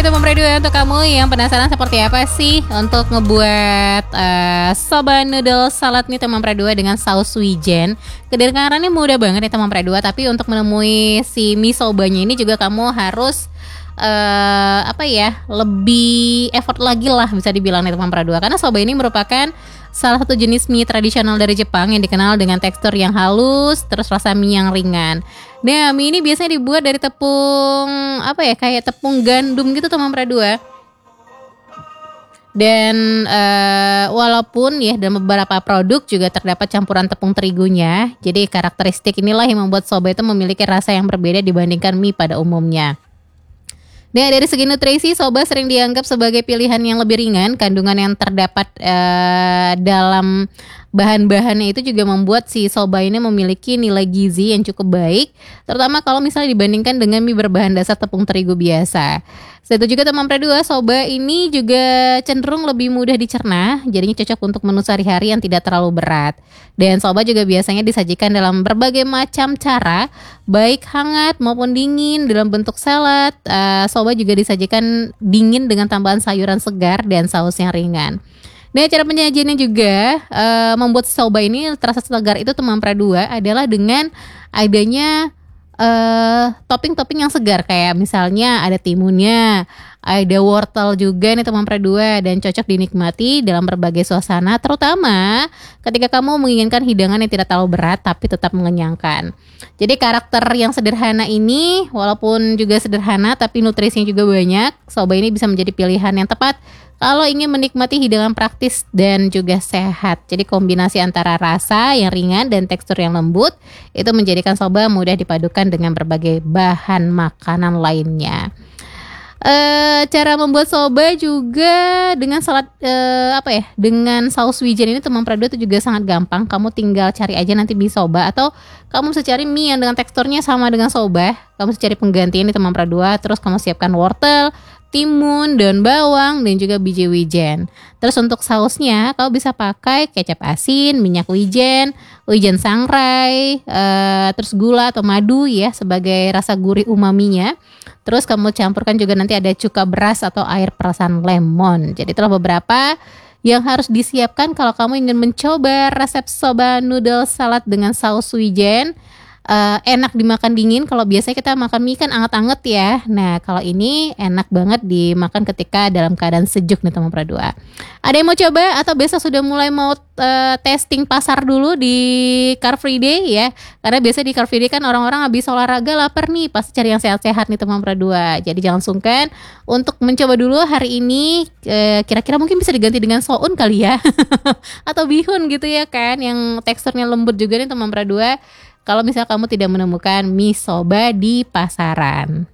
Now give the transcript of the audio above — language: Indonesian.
teman radio untuk kamu yang penasaran seperti apa sih untuk ngebuat soba noodle salad nih teman radio dengan saus wijen. Kedengarannya mudah banget nih teman radio, tapi untuk menemui si mie sobanya ini juga kamu harus lebih effort lagi lah bisa dibilang nih teman radio, karena soba ini merupakan salah satu jenis mie tradisional dari Jepang yang dikenal dengan tekstur yang halus, terus rasa mie yang ringan. Nah, mie ini biasanya dibuat dari tepung kayak tepung gandum gitu teman pradua. Dan walaupun ya dalam beberapa produk juga terdapat campuran tepung terigunya, jadi karakteristik inilah yang membuat soba itu memiliki rasa yang berbeda dibandingkan mie pada umumnya. Nah, dari segi nutrisi, soba sering dianggap sebagai pilihan yang lebih ringan. Kandungan yang terdapat dalam bahan-bahannya itu juga membuat si soba ini memiliki nilai gizi yang cukup baik, terutama kalau misalnya dibandingkan dengan mie berbahan dasar tepung terigu biasa. Selain itu juga teman pradua, soba ini juga cenderung lebih mudah dicerna, jadinya cocok untuk menu sehari-hari yang tidak terlalu berat. Dan soba juga biasanya disajikan dalam berbagai macam cara, baik hangat maupun dingin dalam bentuk salad. Soba juga disajikan dingin dengan tambahan sayuran segar dan saus yang ringan. Nah, cara penyajiannya juga membuat soba ini terasa segar itu teman pradua adalah dengan adanya topping-topping yang segar, kayak misalnya ada timunnya, ada wortel juga nih teman pradua, dan cocok dinikmati dalam berbagai suasana, terutama ketika kamu menginginkan hidangan yang tidak terlalu berat tapi tetap mengenyangkan. Jadi karakter yang sederhana ini walaupun juga sederhana tapi nutrisinya juga banyak, soba ini bisa menjadi pilihan yang tepat kalau ingin menikmati hidangan praktis dan juga sehat. Jadi kombinasi antara rasa yang ringan dan tekstur yang lembut itu menjadikan soba mudah dipadukan dengan berbagai bahan makanan lainnya. Cara membuat soba juga dengan salad dengan saus wijen ini teman pradua itu juga sangat gampang. Kamu tinggal cari aja nanti mie soba, atau kamu bisa cari mie yang dengan teksturnya sama dengan soba. Kamu bisa cari pengganti ini teman pradua. Terus kamu siapkan wortel, timun, daun bawang, dan juga biji wijen. Terus untuk sausnya kamu bisa pakai kecap asin, minyak wijen sangrai, terus gula atau madu ya sebagai rasa gurih umaminya. Terus kamu campurkan juga nanti ada cuka beras atau air perasan lemon. Jadi itulah beberapa yang harus disiapkan kalau kamu ingin mencoba resep soba noodle salad dengan saus wijen. Enak dimakan dingin. Kalau biasanya kita makan mie kan anget-anget ya. Nah, kalau ini enak banget dimakan ketika dalam keadaan sejuk nih teman pradua. Ada yang mau coba atau besok sudah mulai mau testing pasar dulu di Car Free Day ya? Karena biasanya di Car Free Day kan orang-orang habis olahraga lapar nih, pasti cari yang sehat-sehat nih teman pradua. Jadi jangan sungkan untuk mencoba dulu hari ini. Kira-kira mungkin bisa diganti dengan soun kali ya atau bihun gitu ya kan, yang teksturnya lembut juga nih teman pradua, kalau misalnya kamu tidak menemukan mie soba di pasaran.